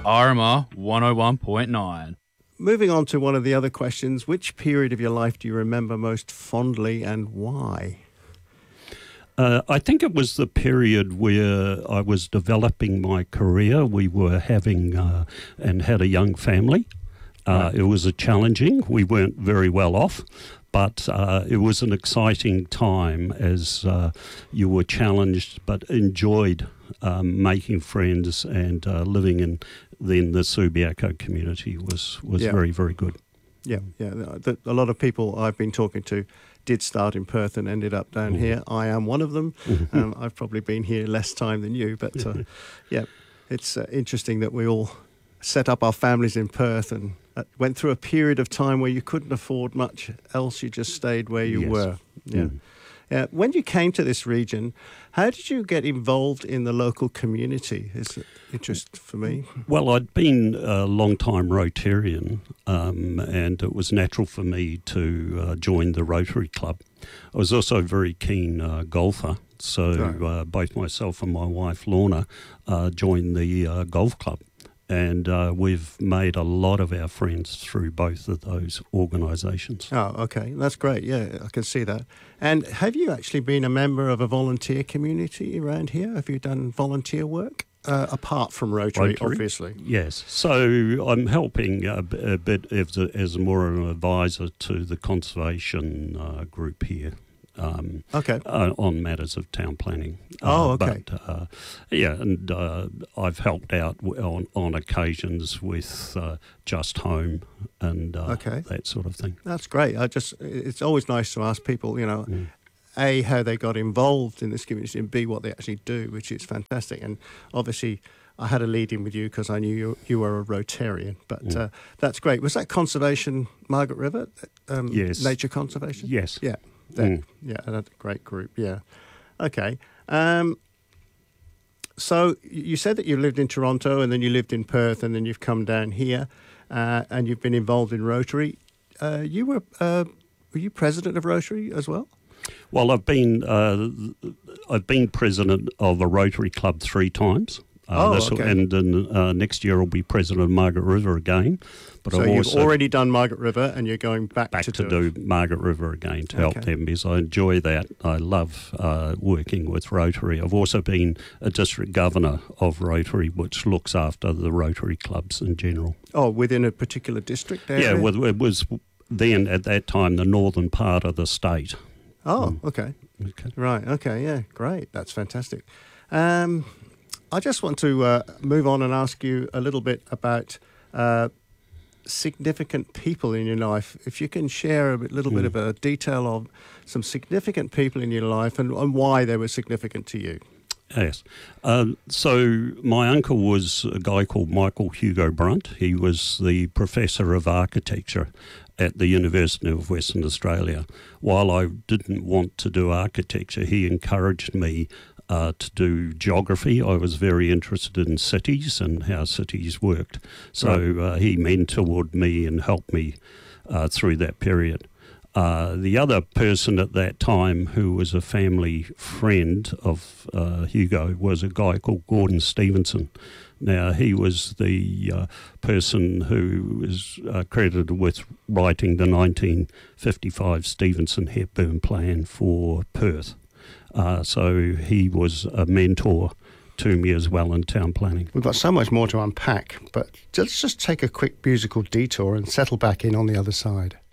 RMR 101.9. Moving on to one of the other questions, which period of your life do you remember most fondly and why? I think it was the period where I was developing my career. We were having and had a young family. It was challenging. We weren't very well off, but it was an exciting time as you were challenged but enjoyed making friends, and living in then the Subiaco community was very, very good. Yeah. A lot of people I've been talking to did start in Perth and ended up down here. I am one of them. I've probably been here less time than you, but it's interesting that we all set up our families in Perth and went through a period of time where you couldn't afford much else. You just stayed where you were. When you came to this region, how did you get involved in the local community? Is it interest for me? Well, I'd been a long-time Rotarian, and it was natural for me to join the Rotary Club. I was also a very keen golfer, so both myself and my wife, Lorna, joined the golf club. And we've made a lot of our friends through both of those organisations. Oh, okay. That's great. Yeah, I can see that. And have you actually been a member of a volunteer community around here? Have you done volunteer work? Apart from Rotary, obviously. Yes. So I'm helping a bit as more of an advisor to the conservation group here. On matters of town planning. Okay. But I've helped out on occasions with Just Home and that sort of thing. That's great. It's always nice to ask people, A, how they got involved in this community, and B, what they actually do, which is fantastic. And obviously, I had a lead in with you because I knew you were a Rotarian, but that's great. Was that conservation, Margaret River? Yes. Nature conservation? Yes. Yeah. Another great group. Yeah. Okay. So you said that you lived in Toronto and then you lived in Perth and then you've come down here and you've been involved in Rotary. Were you president of Rotary as well? Well, I've been president of a Rotary Club 3 times. And then next year I'll be president of Margaret River again. But so you've already done Margaret River and you're going back to do Margaret River again to help them, because I enjoy that. I love working with Rotary. I've also been a district governor of Rotary, which looks after the Rotary clubs in general. Oh, within a particular district area? Yeah, it was then at that time the northern part of the state. Oh, okay. Right, okay, yeah, great. That's fantastic. I just want to move on and ask you a little bit about significant people in your life. If you can share a little bit of a detail of some significant people in your life and why they were significant to you. Yes. So my uncle was a guy called Michael Hugo Brunt. He was the professor of architecture at the University of Western Australia. While I didn't want to do architecture, he encouraged me to do geography. I was very interested in cities and how cities worked. So he mentored me and helped me through that period. The other person at that time who was a family friend of Hugo was a guy called Gordon Stevenson. Now, he was the person who is credited with writing the 1955 Stevenson-Hepburn Plan for Perth. So he was a mentor to me as well in town planning. We've got so much more to unpack, but let's just take a quick musical detour and settle back in on the other side.